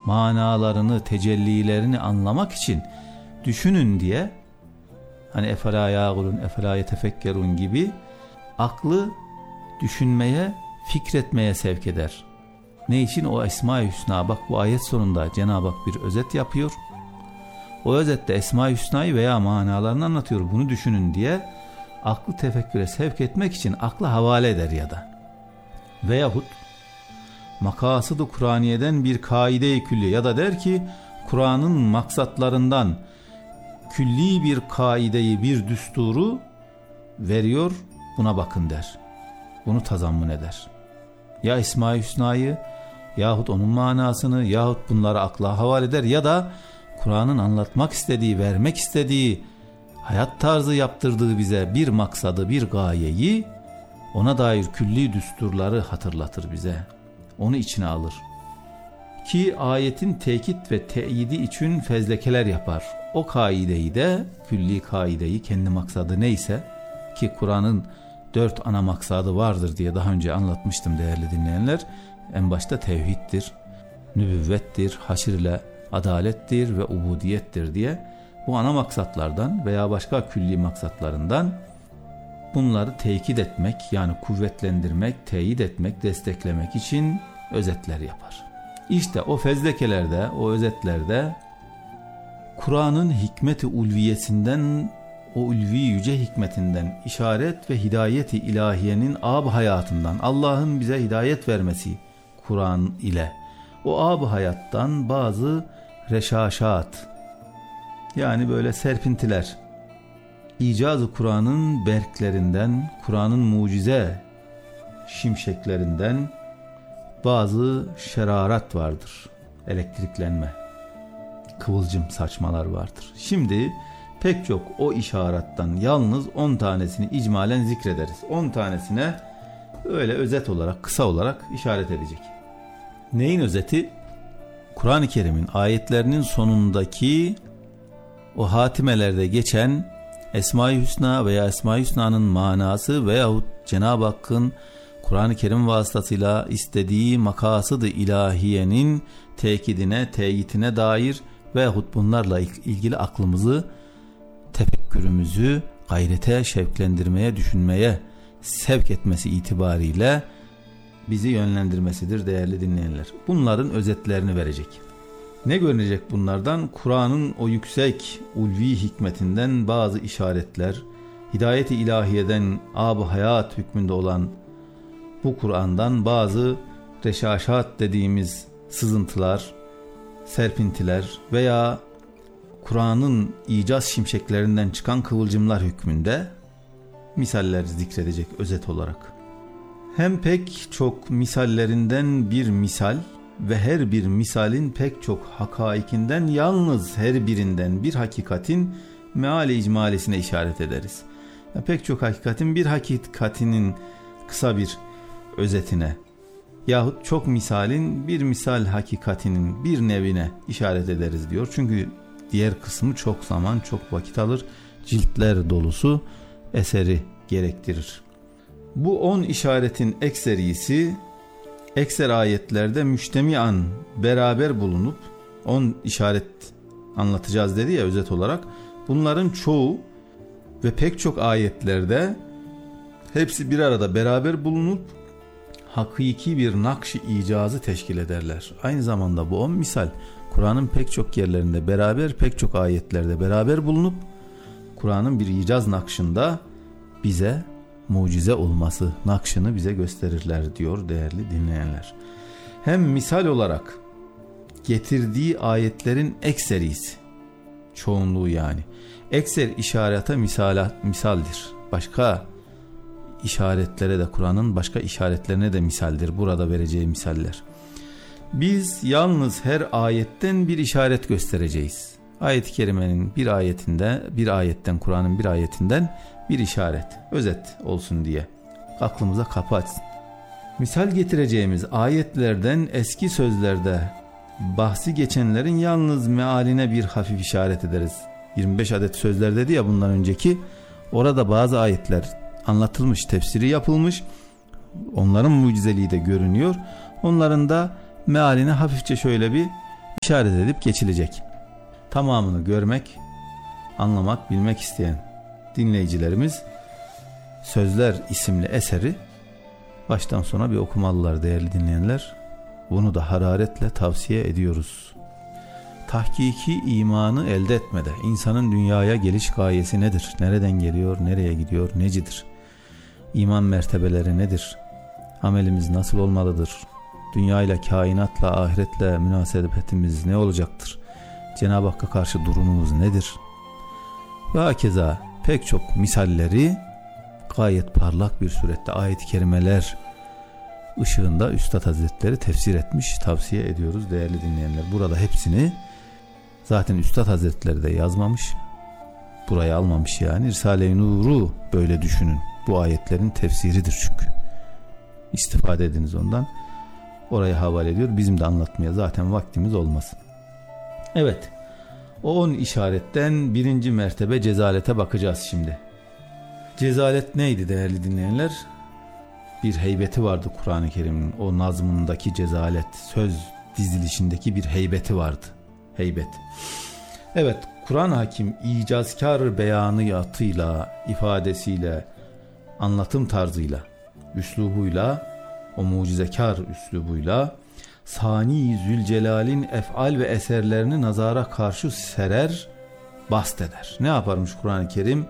manalarını, tecellilerini anlamak için düşünün diye, hani efela yağulun, efela yetefekkerun gibi aklı düşünmeye, fikretmeye sevk eder. Ne için? O Esma-i Hüsna. Bak, bu ayet sonunda Cenab-ı Hak bir özet yapıyor. O özette Esma-i Hüsna'yı veya manalarını anlatıyor. Bunu düşünün diye aklı tefekküre sevk etmek için akla havale eder ya da. Veyahut makasıd-ı Kur'aniye'den bir kaide-i külli ya da der ki Kur'an'ın maksatlarından külli bir kaideyi, bir düsturu veriyor, buna bakın der. Bunu tazammun eder. Ya Esma-i Hüsna'yı yahut onun manasını yahut bunları akla havale eder ya da Kur'an'ın anlatmak istediği, vermek istediği, hayat tarzı yaptırdığı bize bir maksadı, bir gayeyi, ona dair külli düsturları hatırlatır bize. Onu içine alır. Ki ayetin tekit ve teyidi için fezlekeler yapar. O kaideyi de, külli kaideyi, kendi maksadı neyse, ki Kur'an'ın 4 ana maksadı vardır diye daha önce anlatmıştım değerli dinleyenler. En başta tevhiddir, nübüvvettir, haşr ile adalettir ve ubudiyettir diye bu ana maksatlardan veya başka külli maksatlarından bunları tekit etmek, yani kuvvetlendirmek, teyit etmek, desteklemek için özetler yapar. İşte o fezlekelerde, o özetlerde Kur'an'ın hikmet-i ulviyesinden, o ulvi yüce hikmetinden, işaret ve hidayet-i ilahiyenin âb-ı hayatından, Allah'ın bize hidayet vermesi Kur'an ile, o âb-ı hayattan bazı reşaşat, yani böyle serpintiler, icaz-ı Kur'an'ın berklerinden, Kur'an'ın mucize şimşeklerinden bazı şerarat vardır. Elektriklenme, kıvılcım saçmalar vardır. Şimdi pek çok o işarettan yalnız 10 tanesini icmalen zikrederiz. 10 tanesine öyle özet olarak, kısa olarak işaret edecek. Neyin özeti? Kur'an-ı Kerim'in ayetlerinin sonundaki o hatimelerde geçen Esma-i Hüsna veya Esma-i Hüsna'nın manası veyahut Cenab-ı Hakk'ın Kur'an-ı Kerim vasıtasıyla istediği makasıd-ı ilahiyenin tekidine, teyitine dair veyahut bunlarla ilgili aklımızı, tefekkürümüzü gayrete, şevklendirmeye, düşünmeye sevk etmesi itibariyle bizi yönlendirmesidir değerli dinleyenler. Bunların özetlerini verecek. Ne görünecek bunlardan? Kur'an'ın o yüksek ulvi hikmetinden bazı işaretler, hidayet-i ilahiyeden âb-ı hayat hükmünde olan bu Kur'an'dan bazı reşaşat dediğimiz sızıntılar, serpintiler veya Kur'an'ın icaz şimşeklerinden çıkan kıvılcımlar hükmünde misaller zikredecek özet olarak. Hem pek çok misallerinden bir misal ve her bir misalin pek çok hakaikinden yalnız her birinden bir hakikatin meali icmalisine işaret ederiz. Yani pek çok hakikatin bir hakikatinin kısa bir özetine yahut çok misalin bir misal hakikatinin bir nevine işaret ederiz diyor. Çünkü diğer kısmı çok zaman, çok vakit alır, ciltler dolusu eseri gerektirir. Bu 10 işaretin ekserisi ekser ayetlerde müştemian beraber bulunup 10 işaret anlatacağız dedi ya özet olarak. Bunların çoğu ve pek çok ayetlerde hepsi bir arada beraber bulunup hakiki bir nakş-ı icazı teşkil ederler. Aynı zamanda bu 10 misal Kur'an'ın pek çok yerlerinde beraber, pek çok ayetlerde beraber bulunup Kur'an'ın bir icaz nakşında bize mucize olması nakşını bize gösterirler diyor değerli dinleyenler. Hem misal olarak getirdiği ayetlerin ekserisi, çoğunluğu yani. Ekser işarete misaldir. Başka işaretlere de Kur'an'ın başka işaretlerine de misaldir burada vereceği misaller. Biz yalnız her ayetten bir işaret göstereceğiz. Ayet-i kerimenin bir ayetten Kur'an'ın bir ayetinden bir işaret, özet olsun diye aklımıza kapı açsın. Misal getireceğimiz ayetlerden eski sözlerde bahsi geçenlerin yalnız mealine bir hafif işaret ederiz. 25 adet sözler dedi ya bundan önceki, orada bazı ayetler anlatılmış, tefsiri yapılmış, onların mucizeliği de görünüyor. Onların da mealine hafifçe şöyle bir işaret edip geçilecek. Tamamını görmek, anlamak, bilmek isteyen dinleyicilerimiz Sözler isimli eseri baştan sona bir okumalılar değerli dinleyenler. Bunu da hararetle tavsiye ediyoruz. Tahkiki imanı elde etmede insanın dünyaya geliş gayesi nedir? Nereden geliyor, nereye gidiyor, necidir? İman mertebeleri nedir? Amelimiz nasıl olmalıdır? Dünyayla, kainatla, ahiretle münasebetimiz ne olacaktır? Cenab-ı Hakk'a karşı durumumuz nedir? Ve hakeza pek çok misalleri gayet parlak bir surette ayet-i kerimeler ışığında Üstad Hazretleri tefsir etmiş, tavsiye ediyoruz değerli dinleyenler. Burada hepsini zaten Üstad Hazretleri de yazmamış, buraya almamış yani. Risale-i Nur'u böyle düşünün. Bu ayetlerin tefsiridir çünkü. İstifade ediniz ondan. Oraya havale ediyor. Bizim de anlatmaya zaten vaktimiz olmaz. Evet. O 10 işaretten birinci mertebe cezalete bakacağız şimdi. Cezalet neydi değerli dinleyenler? Bir heybeti vardı Kur'an-ı Kerim'in. O nazmındaki cezalet, söz dizilişindeki bir heybeti vardı. Heybet. Evet, Kur'an Hakim icazkar beyanıyatıyla, ifadesiyle, anlatım tarzıyla, üslubuyla, o mucizekar üslubuyla Sani Zülcelal'in ef'al ve eserlerini nazara karşı serer, basteder. Ne yaparmış Kur'an-ı Kerim?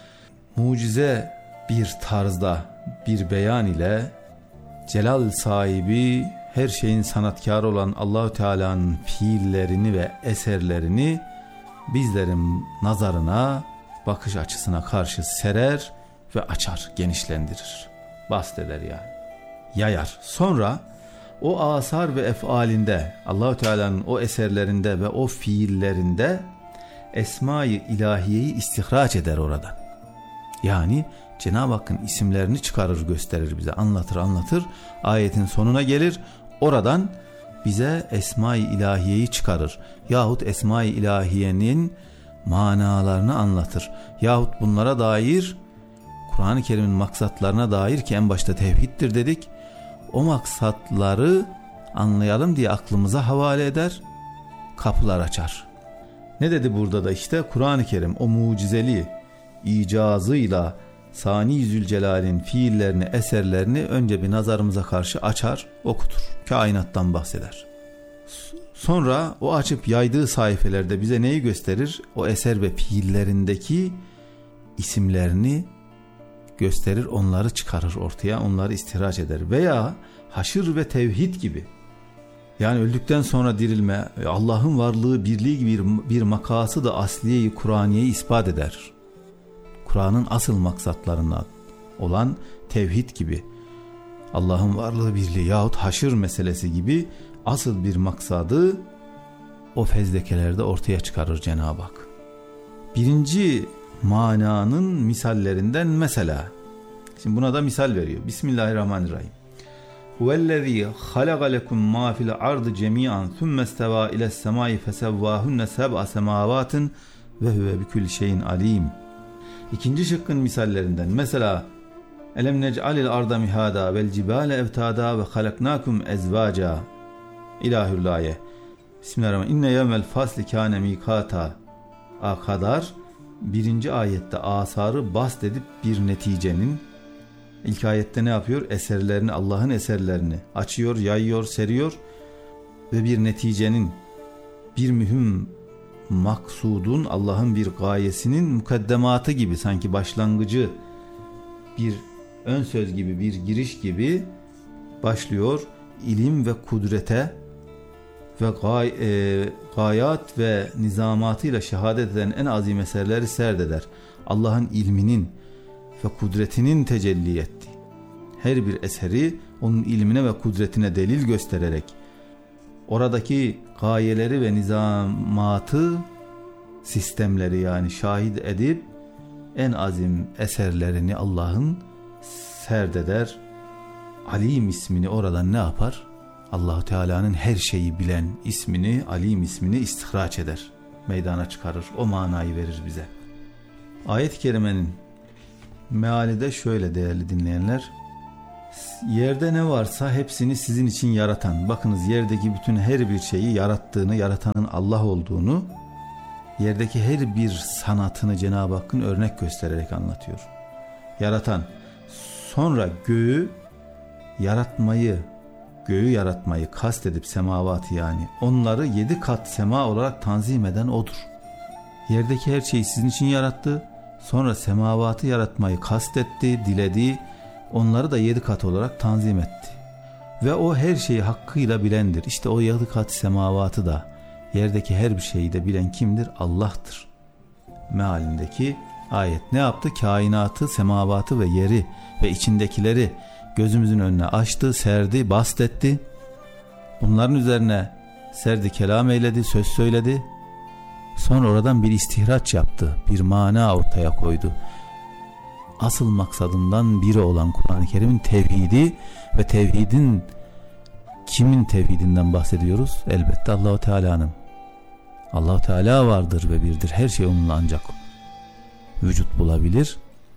Mucize bir tarzda bir beyan ile celal sahibi, her şeyin sanatkarı olan Allahu Teala'nın fiillerini ve eserlerini bizlerin nazarına, bakış açısına karşı serer ve açar, genişlendirir. Basteder yani. Yayar. Sonra o asar ve efalinde, Allahu Teala'nın o eserlerinde ve o fiillerinde esma-i ilahiyeyi istihraç eder oradan. Yani Cenab-ı Hakk'ın isimlerini çıkarır, gösterir bize, anlatır. Ayetin sonuna gelir. Oradan bize esma-i ilahiyeyi çıkarır. Yahut esma-i ilahiyenin manalarını anlatır. Yahut bunlara dair, Kur'an-ı Kerim'in maksatlarına dair ki en başta tevhiddir dedik. O maksatları anlayalım diye aklımıza havale eder, kapılar açar. Ne dedi burada da işte Kur'an-ı Kerim o mucizeli icazıyla Sani Zülcelal'in fiillerini, eserlerini önce bir nazarımıza karşı açar, okutur. Kainattan bahseder. Sonra o açıp yaydığı sayfelerde bize neyi gösterir? O eser ve fiillerindeki isimlerini gösterir, onları çıkarır ortaya, onları istihraç eder. Veya haşır ve tevhid gibi. Yani öldükten sonra dirilme, Allah'ın varlığı, birliği gibi bir makası da asliyeyi, Kur'aniyeyi ispat eder. Kur'an'ın asıl maksatlarından olan tevhid gibi, Allah'ın varlığı, birliği yahut haşır meselesi gibi asıl bir maksadı o fezlekelerde ortaya çıkarır Cenab-ı Hak. Birinci mananın misallerinden mesela, şimdi buna da misal veriyor. Bismillahirrahmanirrahim. Huvellezî halaka lekum mâ fil ardı cemî'an thumme istevâ iles semâi fesevvâhunne seb'a semâvâtin ve huve bikulli şeyin alîm. İkinci şıkkın misallerinden mesela elem nec'alil arda mihâdâ vel cibâle evtâdâ ve halaknâkum ezvâcâ ilâhüllâye. Bismillahirrahmanirrahim. İnne yevmel fasli kâne mîkâtâ kadar birinci ayette asarı bast edip bir neticenin, ilk ayette ne yapıyor? Eserlerini, Allah'ın eserlerini açıyor, yayıyor, seriyor ve bir neticenin, bir mühim maksudun, Allah'ın bir gayesinin mukaddematı gibi, sanki başlangıcı, bir ön söz gibi, bir giriş gibi başlıyor. İlim ve kudrete ve gayat ve nizamatıyla şehadet eden en azim eserleri serdeder. Allah'ın ilminin ve kudretinin tecelli ettiği her bir eseri onun ilmine ve kudretine delil göstererek oradaki gayeleri ve nizamatı, sistemleri yani şahit edip en azim eserlerini Allah'ın serdeder. Alim ismini oradan ne yapar? Allah-u Teala'nın her şeyi bilen ismini, Alim ismini istihraç eder, meydana çıkarır, o manayı verir bize. Ayet-i kerimenin meali de şöyle değerli dinleyenler. Yerde ne varsa hepsini sizin için yaratan, bakınız yerdeki bütün her bir şeyi yarattığını, yaratanın Allah olduğunu, yerdeki her bir sanatını Cenab-ı Hakk'ın örnek göstererek anlatıyor. Yaratan, sonra göğü yaratmayı kastedip semavatı, yani onları 7 kat sema olarak tanzim eden odur. Yerdeki her şeyi sizin için yarattı, sonra semavatı yaratmayı kastetti, diledi, onları da 7 kat olarak tanzim etti. Ve o her şeyi hakkıyla bilendir. İşte o 7 kat semavatı da, yerdeki her bir şeyi de bilen kimdir? Allah'tır. Mealindeki ayet ne yaptı? Kainatı, semavatı ve yeri ve içindekileri gözümüzün önüne açtı, serdi, bastetti. Bunların üzerine serdi, kelam eyledi, söz söyledi. Sonra oradan bir istihraç yaptı, bir mana ortaya koydu. Asıl maksadından biri olan Kur'an-ı Kerim'in tevhidi ve tevhidin, kimin tevhidinden bahsediyoruz? Elbette Allah-u Teala'nın. Allah-u Teala vardır ve birdir. Her şey onunla ancak vücut bulabilir.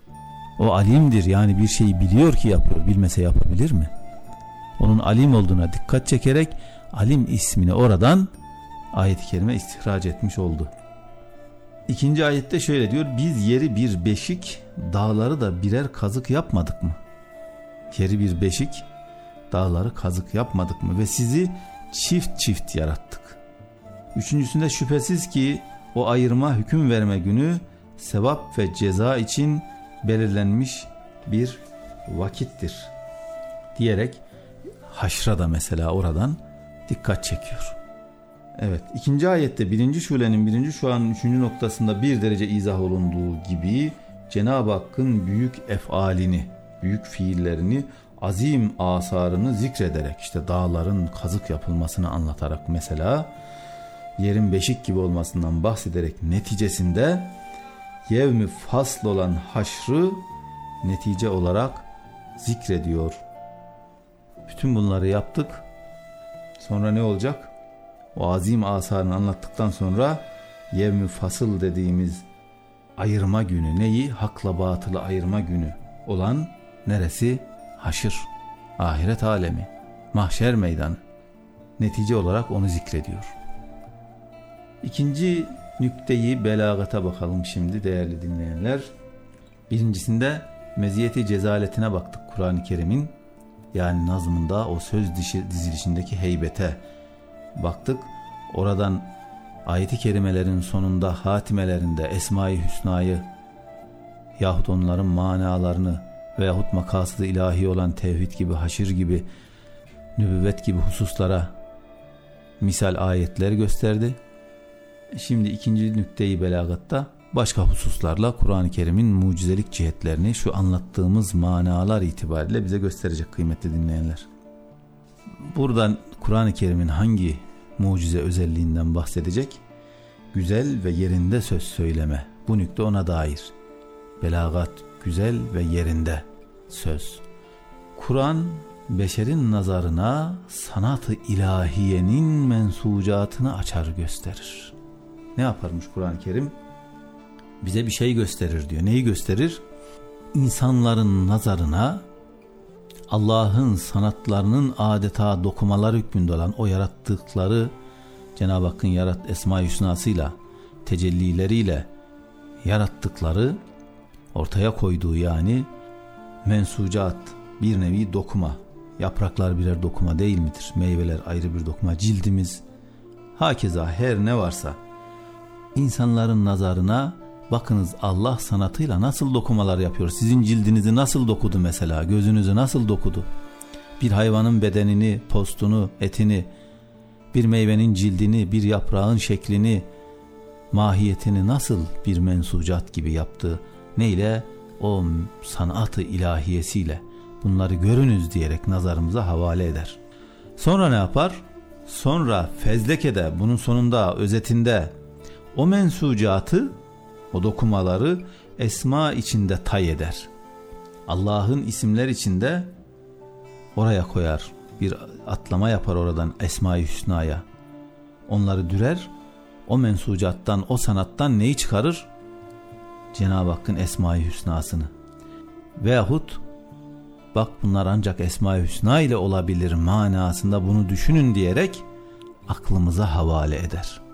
O alimdir, yani bir şeyi biliyor ki yapıyor. Bilmese yapabilir mi? Onun alim olduğuna dikkat çekerek alim ismini oradan ayet-i kerime istihraç etmiş oldu. İkinci ayette şöyle diyor: biz yeri bir beşik, dağları da birer kazık yapmadık mı? Yeri bir beşik, dağları kazık yapmadık mı? Ve sizi çift çift yarattık. Üçüncüsünde şüphesiz ki o ayırma, hüküm verme günü sevap ve ceza için belirlenmiş bir vakittir diyerek haşra da mesela oradan dikkat çekiyor. Evet, ikinci ayette birinci şulenin birinci şuanın üçüncü noktasında bir derece izah olunduğu gibi Cenab-ı Hakk'ın büyük efalini, büyük fiillerini, azim asarını zikrederek, işte dağların kazık yapılmasını anlatarak, mesela yerin beşik gibi olmasından bahsederek, neticesinde yevmi fasl olan haşrı netice olarak zikrediyor. Bütün bunları yaptık. Sonra ne olacak? O azim asarını anlattıktan sonra yevmi fasıl dediğimiz ayırma günü, neyi? Hakla batılı ayırma günü olan neresi? Haşır, ahiret alemi, mahşer meydanı. Netice olarak onu zikrediyor. İkinci nükteyi belagata bakalım şimdi değerli dinleyenler. Birincisinde meziyeti cezaletine baktık Kur'an-ı Kerim'in, yani nazmında o söz dizilişindeki heybete baktık. Oradan ayet-i kerimelerin sonunda, hatimelerinde Esma-i Hüsna'yı yahut onların manalarını veyahut makasıdı ilahi olan tevhid gibi, haşir gibi, nübüvvet gibi hususlara misal ayetler gösterdi. Şimdi ikinci nükteyi belagatta başka hususlarla Kur'an-ı Kerim'in mucizelik cihetlerini şu anlattığımız manalar itibariyle bize gösterecek kıymetli dinleyenler. Buradan Kur'an-ı Kerim'in hangi mucize özelliğinden bahsedecek? Güzel ve yerinde söz söyleme. Bu nükte ona dair. Belagat, güzel ve yerinde söz. Kur'an beşerin nazarına sanat-ı ilahiyenin mensucatını açar gösterir. Ne yaparmış Kur'an-ı Kerim? Bize bir şey gösterir diyor. Neyi gösterir? İnsanların nazarına Allah'ın sanatlarının adeta dokumalar hükmünde olan o yarattıkları, Cenab-ı Hakk'ın Esma-i Hüsna'sıyla, tecellileriyle yarattıkları, ortaya koyduğu yani mensucat, bir nevi dokuma. Yapraklar birer dokuma değil midir? Meyveler ayrı bir dokuma. Cildimiz, hakeza her ne varsa insanların nazarına bakınız Allah sanatıyla nasıl dokumalar yapıyor. Sizin cildinizi nasıl dokudu mesela? Gözünüzü nasıl dokudu? Bir hayvanın bedenini, postunu, etini, bir meyvenin cildini, bir yaprağın şeklini, mahiyetini nasıl bir mensucat gibi yaptı? Neyle? O sanat-ı ilahiyesiyle. Bunları görünüz diyerek nazarımıza havale eder. Sonra ne yapar? Sonra fezlekede, bunun sonunda, özetinde o mensucatı, o dokumaları esma içinde tay eder. Allah'ın isimler içinde oraya koyar. Bir atlama yapar oradan Esma-i Hüsna'ya. Onları dürer. O mensucattan, o sanattan neyi çıkarır? Cenab-ı Hakk'ın Esma-i Hüsna'sını. Veyahut bak bunlar ancak Esma-i Hüsna ile olabilir manasında bunu düşünün diyerek aklımıza havale eder.